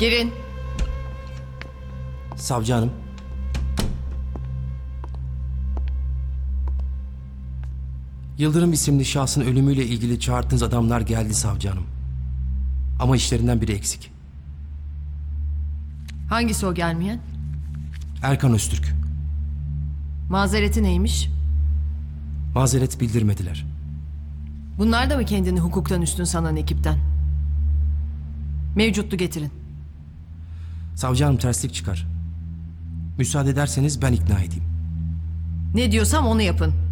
Girin. Savcı hanım. Yıldırım isimli şahsın ölümüyle ilgili çağırttığınız adamlar geldi savcı hanım. Ama işlerinden biri eksik. Hangisi o gelmeyen? Erkan Öztürk. Mazereti neymiş? Mazeret bildirmediler. Bunlar da mı kendini hukuktan üstün sanan ekipten? Mevcutlu getirin. Savcı hanım terslik çıkar. Müsaade ederseniz ben ikna edeyim. Ne diyorsam onu yapın.